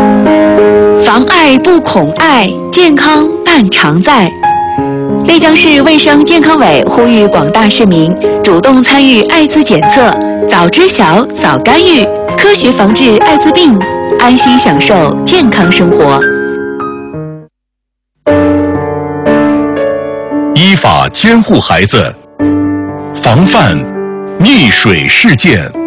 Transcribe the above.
防爱不恐爱，健康伴常在。丽江市卫生健康委呼吁广大市民主动参与艾滋检测，早知晓早干预，科学防治艾滋病，安心享受健康生活。 依法监护孩子，防范溺水事件。